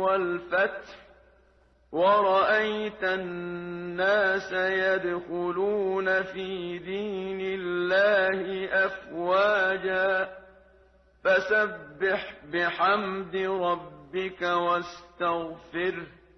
وَالْفَتْحِ وَرَأَيْتَ النَّاسَ يَدْخُلُونَ فِي دِينِ اللَّهِ أَفْوَاجًا فَسَبِّحْ بِحَمْدِ رَبِّكَ وَاسْتَغْفِرْهُ